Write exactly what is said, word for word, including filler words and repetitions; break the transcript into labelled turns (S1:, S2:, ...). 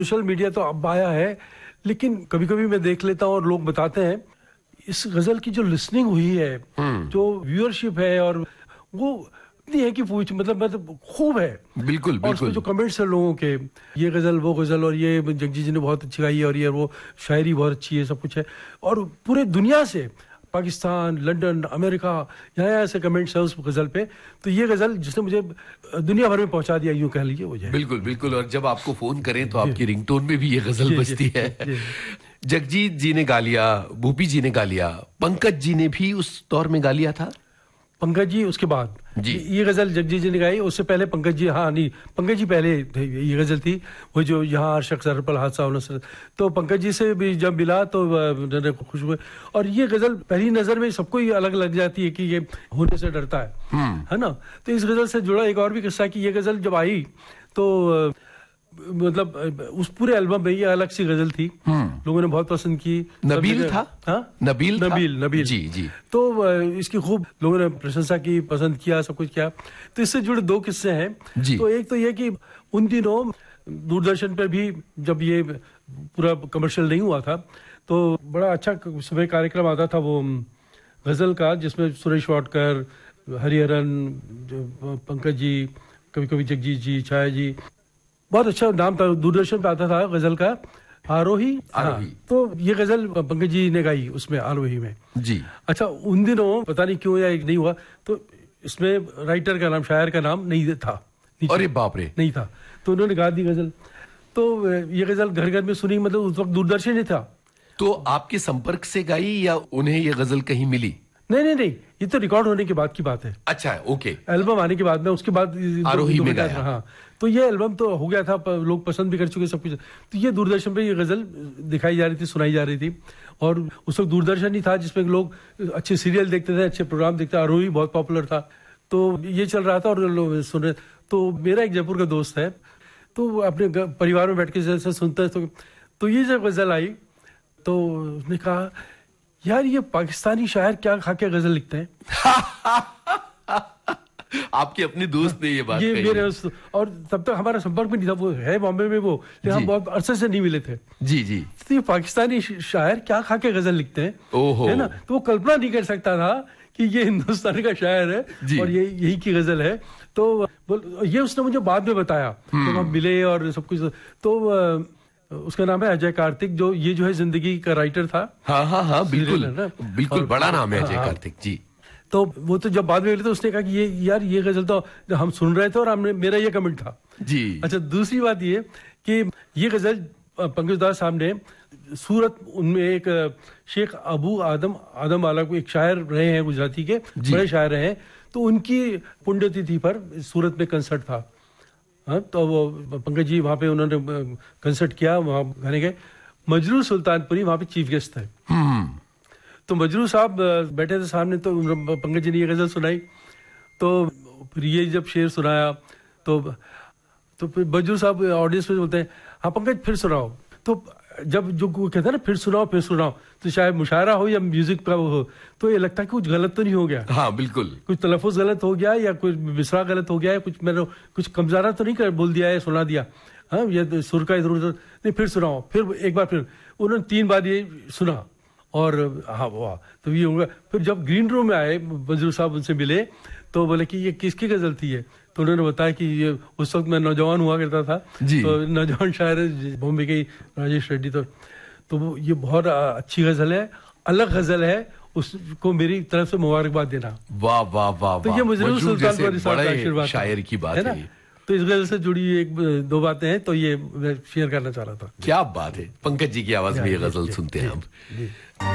S1: Social media तो अब आया है, लेकिन कभी कभी मैं देख लेता हूँ और लोग बताते हैं इस गजल की जो लिसनिंग हुई है, जो व्यूअरशिप है, और वो इतनी है कि पूछ मतलब मतलब खूब है।
S2: बिल्कुल
S1: और उसमें
S2: बिल्कुल
S1: जो कमेंट्स है लोगों के, ये गजल वो गजल, और ये जगजीत जी ने बहुत अच्छी गाई है, और ये वो शायरी बहुत अच्छी है, सब कुछ है। और पूरे दुनिया से, पाकिस्तान, लंदन, अमेरिका, यहाँ यहाँ से कमेंट्स है उस गजल पे। तो ये गजल जिसने मुझे दुनिया भर में पहुंचा दिया, यूं कह लीजिए, वो जाए।
S2: बिल्कुल बिल्कुल और जब आपको फोन करें तो आपकी रिंगटोन में भी ये गजल
S1: जी,
S2: बजती
S1: जी,
S2: है।
S1: जी।
S2: जगजीत जी ने गा लिया, भूपी जी ने गा लिया, पंकज जी ने भी उस दौर में गा लिया था।
S1: पंकज जी उसके बाद
S2: जी।
S1: ये गजल जगजीत जी ने गाई, उससे पहले पंकज जी, हाँ नहीं, पंकज जी पहले थे। ये गजल थी वो जो यहाँ हर शख्स हर पल हादसा होना सर। तो पंकज जी से भी जब मिला तो मैंने खुश हुए। और ये गजल पहली नजर में सबको ही अलग लग जाती है कि ये होने से डरता है, है ना। तो इस गजल से जुड़ा एक और भी किस्सा कि ये गजल जब आई तो मतलब उस पूरे एल्बम में ये अलग सी गजल थी, लोगों ने बहुत पसंद की।
S2: नबील था,
S1: हाँ
S2: नबील था?
S1: नबील नबील
S2: जी जी।
S1: तो इसकी खूब लोगों ने प्रशंसा की, पसंद किया, सब कुछ किया। तो इससे जुड़े दो किस्से हैं
S2: जी।
S1: तो एक तो ये कि उन दिनों दूरदर्शन पर भी जब ये पूरा कमर्शियल नहीं हुआ था तो बड़ा अच्छा सुबह कार्यक्रम आता था वो गजल का, जिसमें सुरेश वाडकर, हरिहरन, पंकज जी, कभी कभी जगजीत जी, छाया जी, बहुत अच्छा नाम था। दूरदर्शन पे आता था गजल का, आरोही आरोही। हाँ, तो ये गजल पंकज जी ने गाई उसमें, आरोही में।
S2: जी।
S1: अच्छा, उन दिनों पता नहीं क्यों या नहीं हुआ, तो इसमें राइटर का नाम, शायर का नाम नहीं था।
S2: अरे बाप रे,
S1: नहीं था, तो उन्होंने गा दी गजल। तो ये गजल घर घर में सुनी, मतलब उस वक्त दूरदर्शन ही था।
S2: तो आपके संपर्क से गाई या उन्हें ये गजल कहीं मिली?
S1: नहीं नहीं नहीं, ये तो रिकॉर्ड होने के बाद की बात है।
S2: अच्छा, ओके।
S1: एल्बम आने के बाद में, उसके बाद
S2: आरोही में गाया।
S1: हाँ, तो ये एल्बम तो हो गया था, लोग पसंद भी कर चुके सब कुछ। तो ये दूरदर्शन पे ये गजल दिखाई जा रही थी, सुनाई जा रही थी। और उस वक्त दूरदर्शन ही था जिसमें लोग अच्छे सीरियल देखते थे, अच्छे प्रोग्राम देखते थे। आरोही बहुत पॉपुलर था, तो ये चल रहा था और लोग सुन रहे। तो मेरा एक जयपुर का दोस्त है, तो अपने परिवार में बैठ के जैसे सुनता है, तो, तो ये जब गजल आई तो उसने कहा, यार ये पाकिस्तानी शायर क्या खा के गजल लिखते हैं।
S2: आपके अपने दोस्त ने ये बात
S1: ये
S2: कही।
S1: मेरे उस, और तब तक हमारा संपर्क भी नहीं था, वो है बॉम्बे में वो, लेकिन हम बहुत अरसे से नहीं मिले थे।
S2: जी जी।
S1: तो ये पाकिस्तानी शायर क्या खा के गजल लिखते हैं,
S2: ओहो, है
S1: ना। तो वो कल्पना नहीं कर सकता था कि ये हिंदुस्तान का शायर है और ये यही की गजल है। तो ये उसने मुझे बाद में बताया जब हम मिले और सब कुछ। तो उसका नाम है अजय कार्तिक, जो ये जो है जिंदगी का राइटर था।
S2: हाँ हाँ हाँ, बिल्कुल बिल्कुल, बड़ा नाम है अजय
S1: हाँ,
S2: कार्तिक जी।
S1: तो वो तो जब बाद में मिले तो उसने कहा कि ये यार ये गजल तो हम सुन रहे थे और हमने, मेरा ये कमेंट था
S2: जी।
S1: अच्छा, दूसरी बात ये कि ये गजल पंकज दास साहब ने सूरत, उनमें एक शेख अबू आदम आदम वाला को एक शायर रहे हैं गुजराती के, बड़े शायर रहे हैं। तो उनकी पुण्यतिथि पर सूरत में कंसर्ट था। हाँ, तो वो पंकज जी वहाँ पे उन्होंने कंसर्ट किया, वहाँ गाने गए। मजरू सुल्तानपुरी वहाँ पे चीफ गेस्ट थे। तो मजरू साहब बैठे थे सामने, तो पंकज जी ने ये गजल सुनाई। तो फिर ये जब शेर सुनाया तो तो फिर मजरू साहब ऑडियंस में बोलते हैं, हाँ पंकज फिर सुनाओ। तो जब जो कहते हैं ना फिर सुनाओ फिर सुनाओ, तो शायद मुशायरा हो या म्यूजिक का हो, तो ये लगता है कि कुछ गलत तो नहीं हो गया।
S2: हाँ बिल्कुल,
S1: कुछ तलफ़ुज़ गलत हो गया या कुछ मिसरा गलत हो गया, या कुछ मैंने कुछ कमजारा तो नहीं कर बोल दिया है, सुना दिया। हाँ, ये सुर का इधर उधर नहीं, फिर सुनाओ। फिर एक बार फिर उन्होंने तीन बार ये सुना और हाँ वाह, तो ये होगा। फिर जब ग्रीन रूम में आए मजरू साहब, उनसे मिले तो बोले कि ये किसकी गजल थी है। तो उन्होंने बताया कि ये उस वक्त मैं नौजवान हुआ करता था, तो नौजवान शायर बॉम्बे के राजेश रेड्डी। तो तो ये बहुत अच्छी गजल है, अलग गजल है, उसको मेरी तरफ से मुबारकबाद देना।
S2: वाह वाह वाह।
S1: तो ये मजरू सुल्तानपुरी साहब का आशीर्वाद,
S2: शायर की बात है ना।
S1: तो इस गजल से जुड़ी एक दो बातें हैं, तो ये मैं शेयर करना चाह रहा था।
S2: क्या बात है, पंकज जी की आवाज में ये गजल सुनते हैं हम।